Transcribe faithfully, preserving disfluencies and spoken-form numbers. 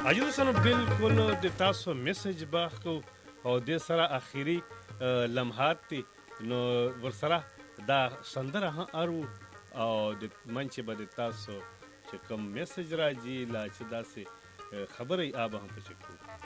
عجیب سنو بالکل د تاسو میسج باخو او د سره اخیری لمحات دي نو ورسره دا سندره هم ارو او د منچ به د تاسو چې کوم میسج راځي لا چې داسې خبرې آب هم پچکو